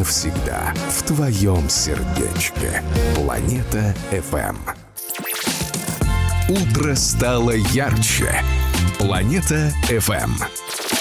навсегда в твоем сердечке. Планета FM. Утро стало ярче. Планета FM.